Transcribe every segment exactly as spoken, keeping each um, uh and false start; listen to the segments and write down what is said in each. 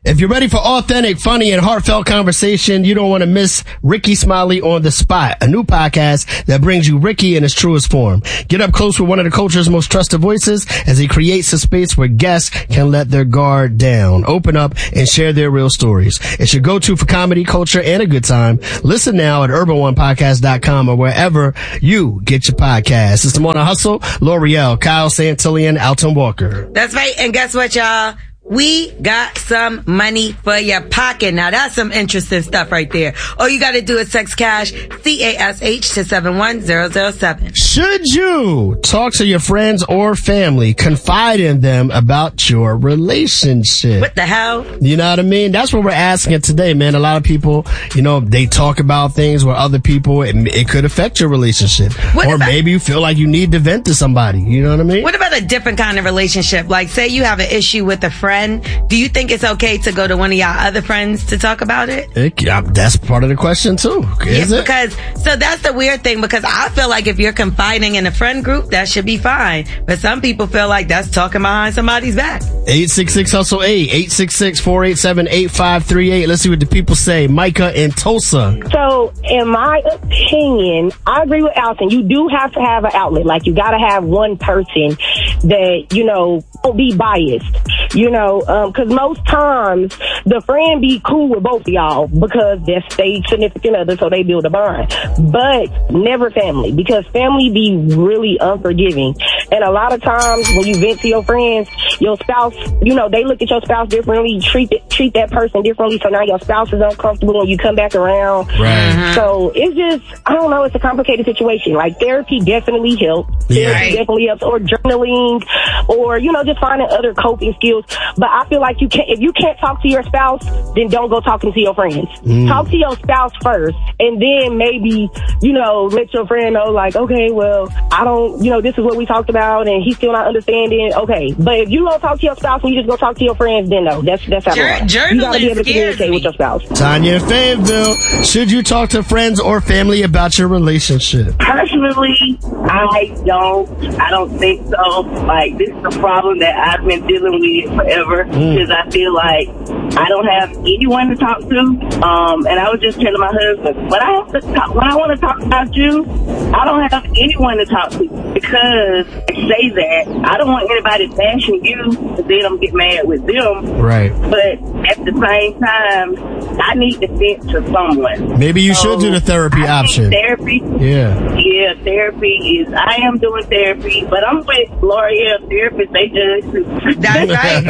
If you're ready for authentic, funny, and heartfelt conversation, you don't want to miss Ricky Smiley on The Spot, a new podcast that brings you Ricky in his truest form. Get up close with one of the culture's most trusted voices as he creates a space where guests can let their guard down, open up, and share their real stories. It's your go-to for comedy, culture, and a good time. Listen now at urban one podcast dot com or wherever you get your podcasts. It's the Morning Hustle, L'Oreal, Kyle Santillan, Alton Walker. That's right. And guess what, y'all? We got some money for your pocket. Now that's some interesting stuff right there. All you gotta do is text cash, C A S H to seven one zero zero seven. Should you talk to your friends or family, confide in them about your relationship? What the hell? You know what I mean? That's what we're asking today, man. A lot of people, you know, they talk about things with other people. It, it could affect your relationship. What or about, maybe you feel like you need to vent to somebody. You know what I mean? What about a different kind of relationship? Like, say you have an issue with a friend. Do you think it's okay to go to one of y'all other friends to talk about it? it yeah, that's part of the question too. Is yeah, it? Because, so that's the weird thing, because I feel like if you're confiding in a friend group, that should be fine. But some people feel like that's talking behind somebody's back. eight six six hustle eight, eight six six, four eight seven, eight five three eight. Let's see what the people say. Micah in Tulsa. So, in my opinion, I agree with Alton. You do have to have an outlet. Like, you gotta have one person that, you know, don't be biased. You know, um, cause most times the friend be cool with both of y'all because that's their significant other, so they build a bond. But never family, because family be really unforgiving. And a lot of times when you vent to your friends, your spouse, you know, they look at your spouse differently, treat it, treat that person differently. So now your spouse is uncomfortable when you come back around. Right. So it's just, I don't know, it's a complicated situation. Like, therapy definitely helps. Yeah. Therapy definitely helps, or journaling, or, you know, just finding other coping skills. But I feel like you can't, if you can't talk to your spouse, then don't go talking to your friends. Mm. Talk to your spouse first, and then maybe, you know, let your friend know, like, okay, well, I don't, you know, this is what we talked about, and he's still not understanding. Okay, but if you don't talk to your spouse and you just go talk to your friends, then no, that's that's how Jur- you gotta be able to communicate me. with your spouse. Tanya in Fayetteville, should you talk to friends or family about your relationship? Personally, I don't. I don't think so. Like, this is a problem that I've been dealing with forever, because mm. I feel like I don't have anyone to talk to. Um, and I was just telling my husband, when I have to talk, when I want to talk about you, I don't have anyone to talk to, because I say that I don't want anybody bashing you, because then I'm get mad with them. Right. But at the same time, I need to vent to someone. Maybe you so should do the therapy I option. Therapy. Yeah. Yeah, therapy is, I am doing therapy, but I'm with L'Oreal therapists. They just. That's right.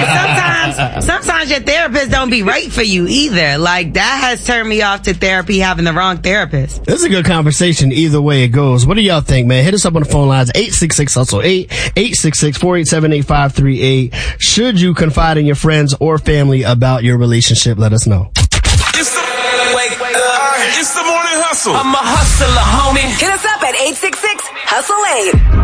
And sometimes, sometimes your therapist don't be right for you either. Like, that has turned me off to therapy, having the wrong therapist. This is a good conversation either way it goes. What do y'all think, man? Hit us up on the phone lines, eight six six hustle eight, eight six six, four eight seven, eight five three eight. Should you confide in your friends or family about your relationship? Let us know. It's the, wait, uh, it's the Morning Hustle. I'm a hustler, homie. Hit us up at eight six six hustle eight.